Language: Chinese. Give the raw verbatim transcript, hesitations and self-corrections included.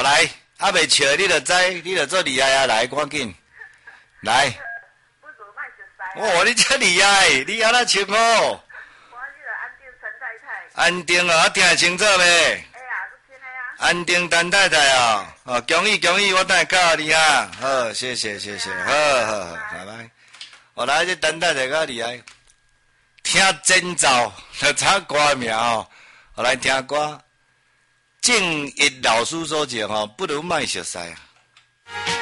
来，还未笑，你就知，你就做厉害啊！来，赶紧来。 不如卖熟悉。 哦，你这厉害，你安那称呼？ 我这个安定陈太太。 安定啊，听得清楚未？ 哎呀，都听的呀。 安定陈太太啊，哦，恭喜恭喜，我等下教你啊。好，谢谢谢谢，好好好，拜拜。我来这陈太太较厉害，听真奏，就唱歌名哦。我来听歌。正一老师所讲吼，不如卖熟悉啊。